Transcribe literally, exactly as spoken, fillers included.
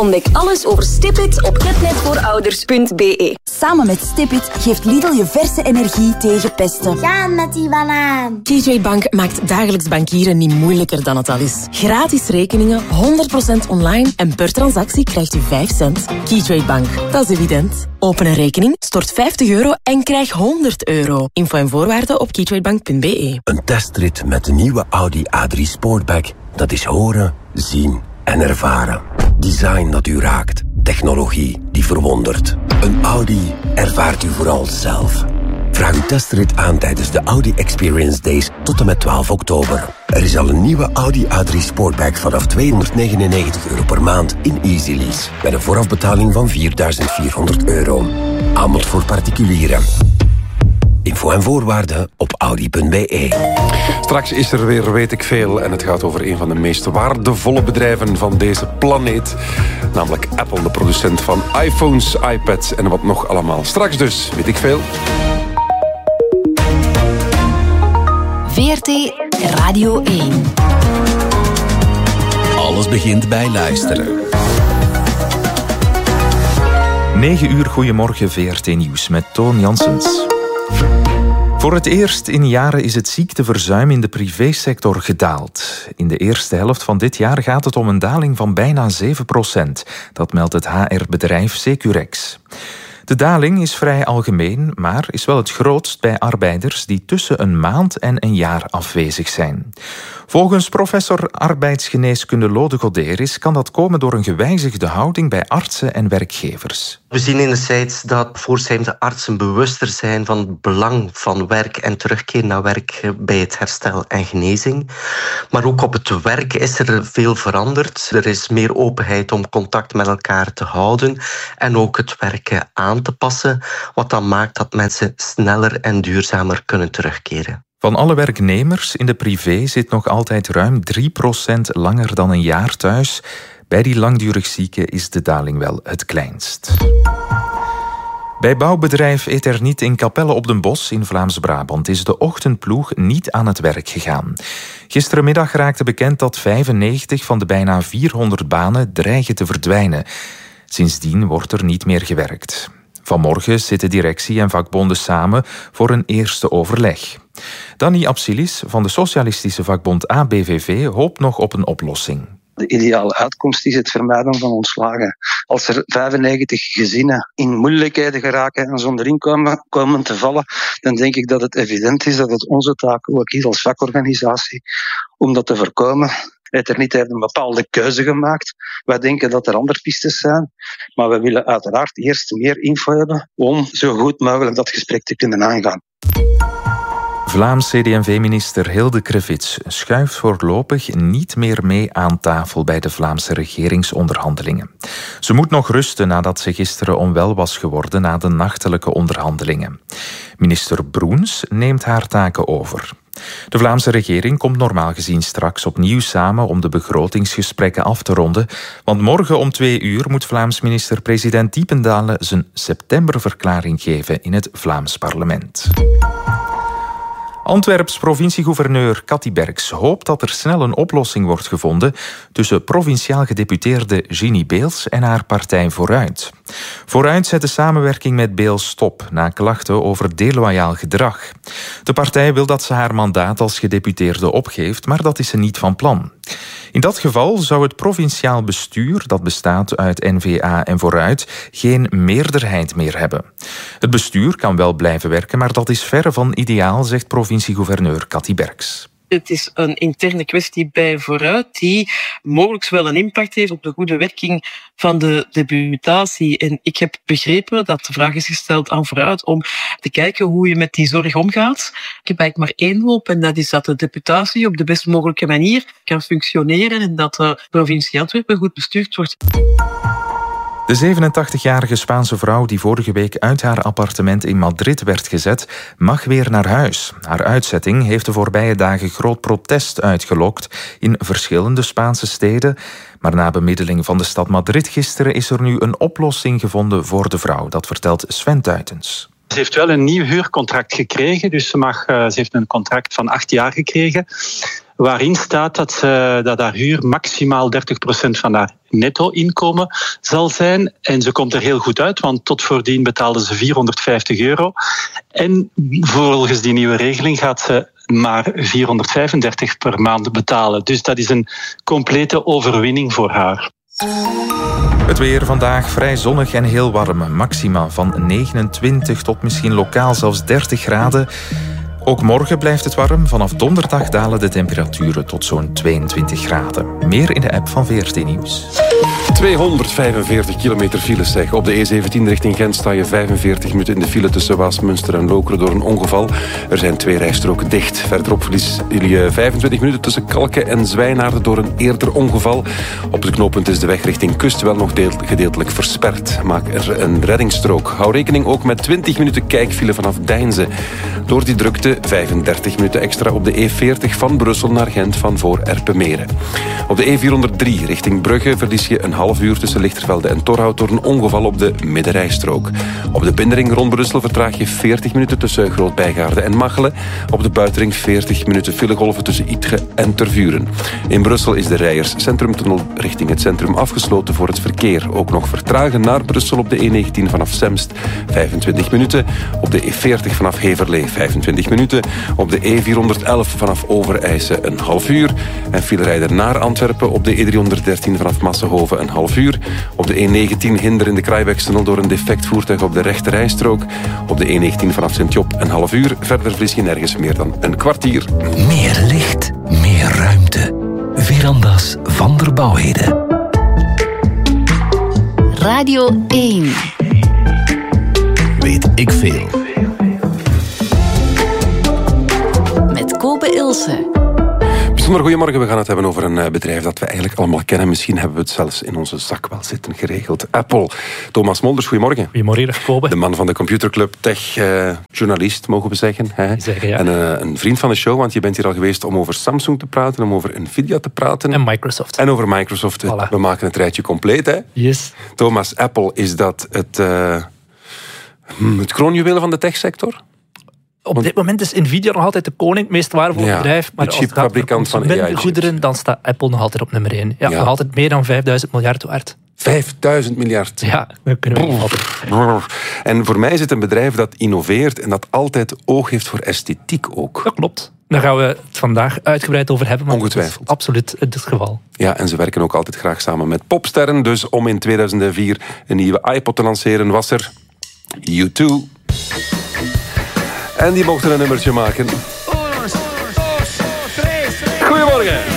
Ontdek alles over Stipit op ketnetvoorouders punt b e. Samen met Stipit geeft Lidl je verse energie tegen pesten. Gaan met die banaan. K J Bank maakt dagelijks bankieren niet moeilijker dan het al is. Gratis rekeningen, honderd procent online en per transactie krijgt u vijf cent. K J Bank, dat is evident. Open een rekening, stort vijftig euro en krijg honderd euro. Info en voorwaarden op keytradebank punt b e. Een testrit met de nieuwe Audi A drie Sportback. Dat is horen, zien en ervaren. Design dat u raakt. Technologie die verwondert. Een Audi ervaart u vooral zelf. Vraag uw testrit aan tijdens de Audi Experience Days tot en met twaalf oktober. Er is al een nieuwe Audi A drie Sportback vanaf tweehonderdnegenennegentig euro per maand in Easy Lease. Met een voorafbetaling van vierduizend vierhonderd euro. Aanbod voor particulieren. Info en voorwaarden op audi punt b e. Straks is er weer weet ik veel en het gaat over een van de meest waardevolle bedrijven van deze planeet. Namelijk Apple, de producent van iPhones, iPads en wat nog allemaal. Straks dus, weet ik veel. V R T Radio één. Alles begint bij luisteren. negen uur, goedemorgen, V R T Nieuws met Toon Janssens. Voor het eerst in jaren is het ziekteverzuim in de privésector gedaald. In de eerste helft van dit jaar gaat het om een daling van bijna zeven procent. Dat meldt het H R-bedrijf Securex. De daling is vrij algemeen, maar is wel het grootst bij arbeiders die tussen een maand en een jaar afwezig zijn. Volgens professor arbeidsgeneeskunde Lode Goderis kan dat komen door een gewijzigde houding bij artsen en werkgevers. We zien enerzijds dat voortschrijdende artsen bewuster zijn van het belang van werk en terugkeer naar werk bij het herstel en genezing. Maar ook op het werk is er veel veranderd. Er is meer openheid om contact met elkaar te houden en ook het werken aan te passen, wat dan maakt dat mensen sneller en duurzamer kunnen terugkeren. Van alle werknemers in de privé zit nog altijd ruim drie procent langer dan een jaar thuis. Bij die langdurig zieken is de daling wel het kleinst. Bij bouwbedrijf Eternit in Capelle op den Bosch in Vlaams-Brabant is de ochtendploeg niet aan het werk gegaan. Gisterenmiddag raakte bekend dat vijfennegentig van de bijna vierhonderd banen dreigen te verdwijnen. Sindsdien wordt er niet meer gewerkt. Vanmorgen zitten directie en vakbonden samen voor een eerste overleg. Danny Absilis van de socialistische vakbond A B V V hoopt nog op een oplossing. De ideale uitkomst is het vermijden van ontslagen. Als er vijfennegentig gezinnen in moeilijkheden geraken en zonder inkomen komen te vallen, dan denk ik dat het evident is dat het onze taak ook is als vakorganisatie om dat te voorkomen. Eternit heeft een bepaalde keuze gemaakt. Wij denken dat er andere pistes zijn, maar we willen uiteraard eerst meer info hebben om zo goed mogelijk dat gesprek te kunnen aangaan. Vlaams C D en V-minister Hilde Krevits schuift voorlopig niet meer mee aan tafel bij de Vlaamse regeringsonderhandelingen. Ze moet nog rusten nadat ze gisteren onwel was geworden na de nachtelijke onderhandelingen. Minister Broens neemt haar taken over. De Vlaamse regering komt normaal gezien straks opnieuw samen om de begrotingsgesprekken af te ronden, want morgen om twee uur moet Vlaams minister-president Diependalen zijn septemberverklaring geven in het Vlaams parlement. Antwerps provinciegouverneur Cathy Berks hoopt dat er snel een oplossing wordt gevonden tussen provinciaal gedeputeerde Ginny Beels en haar partij Vooruit. Vooruit zet de samenwerking met Beels stop na klachten over deloyaal gedrag. De partij wil dat ze haar mandaat als gedeputeerde opgeeft, maar dat is ze niet van plan. In dat geval zou het provinciaal bestuur, dat bestaat uit N V A en Vooruit, geen meerderheid meer hebben. Het bestuur kan wel blijven werken, maar dat is verre van ideaal, zegt provinciegouverneur Cathy Berks. Het is een interne kwestie bij Vooruit die mogelijk wel een impact heeft op de goede werking van de deputatie. En ik heb begrepen dat de vraag is gesteld aan Vooruit om te kijken hoe je met die zorg omgaat. Ik heb eigenlijk maar één hoop en dat is dat de deputatie op de best mogelijke manier kan functioneren en dat de provincie Antwerpen goed bestuurd wordt. De zevenentachtigjarige Spaanse vrouw die vorige week uit haar appartement in Madrid werd gezet, mag weer naar huis. Haar uitzetting heeft de voorbije dagen groot protest uitgelokt in verschillende Spaanse steden. Maar na bemiddeling van de stad Madrid gisteren is er nu een oplossing gevonden voor de vrouw. Dat vertelt Sven Tuitens. Ze heeft wel een nieuw huurcontract gekregen, dus ze, mag, uh, ze heeft een contract van acht jaar gekregen. waarin staat dat, uh, dat haar huur maximaal dertig procent van haar netto-inkomen zal zijn. En ze komt er heel goed uit, want tot voordien betaalde ze vierhonderdvijftig euro. En volgens die nieuwe regeling gaat ze maar vierhonderdvijfendertig per maand betalen. Dus dat is een complete overwinning voor haar. Het weer vandaag vrij zonnig en heel warm. Maxima van negenentwintig tot misschien lokaal zelfs dertig graden. Ook morgen blijft het warm. Vanaf donderdag dalen de temperaturen tot zo'n tweeëntwintig graden. Meer in de app van V R T Nieuws. tweehonderdvijfenveertig kilometer file zeg. Op de E zeventien richting Gent sta je vijfenveertig minuten in de file tussen Waasmunster en Lokeren door een ongeval. Er zijn twee rijstroken dicht. Verderop verlies jullie vijfentwintig minuten tussen Kalken en Zwijnaarden door een eerder ongeval. Op het knooppunt is de weg richting Kust wel nog deel, gedeeltelijk versperd. Maak er een reddingsstrook. Hou rekening ook met twintig minuten kijkfile vanaf Deinze. Door die drukte vijfendertig minuten extra op de E veertig van Brussel naar Gent van voor Erpenmeren. Op de E vierhonderddrie richting Brugge verlies je een half uur tussen Lichtervelde en Torhout door een ongeval op de middenrijstrook. Op de binnenring rond Brussel vertraag je veertig minuten tussen Groot-Bijgaarde en Machelen. Op de buitenring veertig minuten filegolven tussen Yttre en Tervuren. In Brussel is de Rijers Centrumtunnel richting het centrum afgesloten voor het verkeer. Ook nog vertragen naar Brussel op de E negentien vanaf Semst vijfentwintig minuten. Op de E veertig vanaf Heverlee vijfentwintig minuten. Op de E vierhonderdelf vanaf Overijse een half uur. En filerijder naar Antwerpen op de E driehonderddertien vanaf Massenhoven een half uur. Op de E negentien hinder in de Kraaibeekstunnel door een defect voertuig op de rechterrijstrook. Op de E negentien vanaf Sint-Job een half uur. Verder verlies je nergens meer dan een kwartier. Meer licht, meer ruimte. Veranda's van der Bouwheden. Radio één. Weet ik veel. Met Kobe Ilse. Bijzonder goedemorgen, we gaan het hebben over een bedrijf dat we eigenlijk allemaal kennen. Misschien hebben we het zelfs in onze zak wel zitten geregeld. Apple. Thomas Molders, goedemorgen. Goedemorgen, Kobe. De man van de computerclub, tech-journalist, uh, mogen we zeggen. Hè? Zeggen ja. En uh, een vriend van de show, want je bent hier al geweest om over Samsung te praten, om over Nvidia te praten. En Microsoft. En over Microsoft. Voilà. We maken het rijtje compleet, hè? Yes. Thomas, Apple, is dat het, uh, het kroonjuweel van de techsector? Op dit moment is Nvidia nog altijd de koning, het meest waardevolle ja, bedrijf. Maar als het gaat over consumentengoederen, dan staat Apple nog altijd op nummer één. Ja, ja. Nog altijd meer dan vijfduizend miljard waard. vijfduizend miljard? Ja, dat kunnen we niet altijd. En voor mij is het een bedrijf dat innoveert en dat altijd oog heeft voor esthetiek ook. Dat klopt. Daar gaan we het vandaag uitgebreid over hebben. Maar ongetwijfeld. Dat is absoluut het geval. Ja, en ze werken ook altijd graag samen met popsterren. Dus om in tweeduizend vier een nieuwe iPod te lanceren was er U twee. En die mochten een nummertje maken. Goedemorgen.